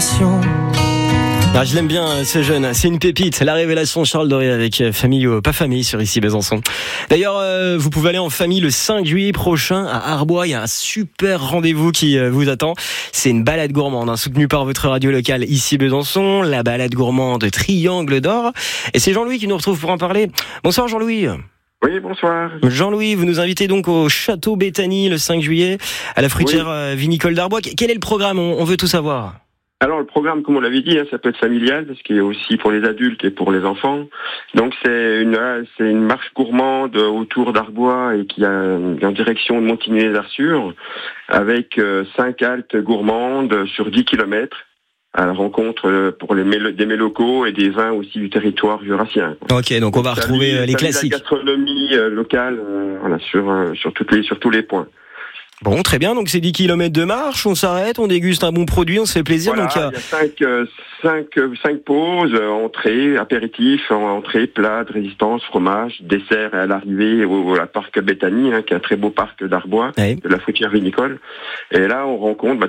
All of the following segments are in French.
révélation. Ah, je l'aime bien, ce jeune, c'est une pépite, la révélation Charles Doré avec famille ou pas famille sur Ici Besançon. D'ailleurs, vous pouvez aller en famille le 5 juillet prochain à Arbois, il y a un super rendez-vous qui vous attend. C'est une balade gourmande, soutenue par votre radio locale Ici Besançon, la balade gourmande Triangle d'Or. Et c'est Jean-Louis qui nous retrouve pour en parler. Bonsoir Jean-Louis. Oui, bonsoir. Jean-Louis, vous nous invitez donc au Château Béthanie le 5 juillet, à la fruitière vinicole d'Arbois. Quel est le programme ? On veut tout savoir. Alors le programme, comme on l'avait dit, ça peut être familial, parce qu'il y a aussi pour les adultes et pour les enfants. Donc c'est une marche gourmande autour d'Arbois et qui a en direction de Montigny-les-Arçures, avec 5 haltes gourmandes sur 10 kilomètres, à la rencontre pour des mets locaux et des vins aussi du territoire jurassien. Ok, donc on va retrouver les classiques. La gastronomie locale, sur tous les points. Bon, très bien. Donc, c'est 10 km de marche. On s'arrête, on déguste un bon produit, on se fait plaisir. Voilà, donc, il y a 5 pauses, entrée, apéritif, entrée, plat, de résistance, fromage, dessert à l'arrivée au parc Béthanie, qui est un très beau parc d'Arbois, oui, de la fruitière vinicole. Et là, on rencontre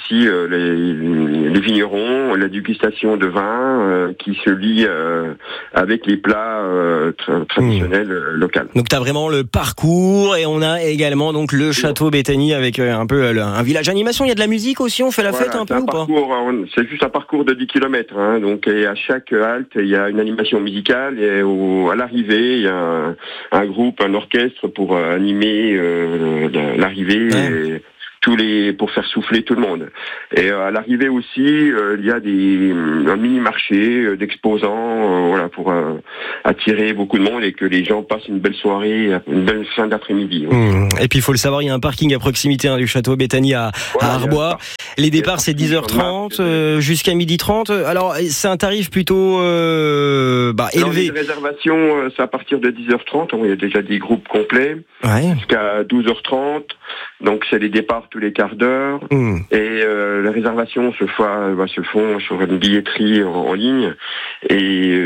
les vignerons, la dégustation de vin qui se lie avec les plats traditionnels locaux. Donc, tu as vraiment le parcours et on a également donc le Château Béthanie avec un peu un village animation. Il y a de la musique aussi, on fait la fête un peu ou pas ? C'est juste un parcours de 10 km. Donc, et à chaque halte, il y a une animation musicale. Et à l'arrivée, il y a un groupe, un orchestre pour animer l'arrivée. Ouais. Et pour faire souffler tout le monde. Et à l'arrivée aussi, il y a un mini-marché d'exposants, pour attirer beaucoup de monde et que les gens passent une belle soirée, une belle fin d'après-midi. Et puis il faut le savoir, il y a un parking à proximité du Château Béthanie à Arbois. Les départs c'est 10h30 jusqu'à 12h30. Alors c'est un tarif plutôt élevé. Les réservations, c'est à partir de 10h30. Il y a déjà des groupes complets jusqu'à 12h30. Donc c'est les départs tous les quarts d'heure. Et les réservations se font sur une billetterie en ligne. Et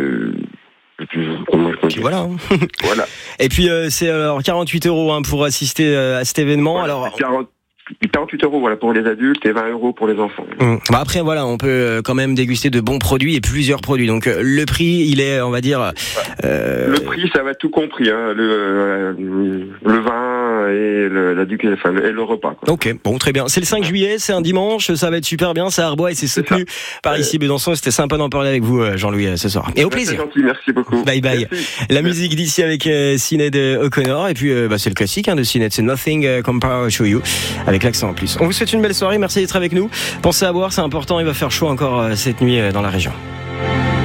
voilà. Voilà. Et puis c'est alors 48 € pour assister à cet événement. Voilà, alors 48 € pour les adultes et 20 € pour les enfants. Après on peut quand même déguster de bons produits et plusieurs produits. Donc le prix, il est, on va dire. Le prix, ça va tout compris. Le vin et le repas. Ok, bon, très bien. C'est le 5 juillet, c'est un dimanche, ça va être super bien, c'est à Arbois et c'est soutenu par Ici Besançon. C'était sympa d'en parler avec vous, Jean-Louis, ce soir. Et au plaisir. C'est gentil, merci beaucoup. Bye bye. Merci. La musique d'ici avec Sinéad O'Connor et puis c'est le classique de Sinéad, c'est Nothing Compared to You avec l'accent en plus. On vous souhaite une belle soirée, merci d'être avec nous. Pensez à boire, c'est important, il va faire chaud encore cette nuit dans la région.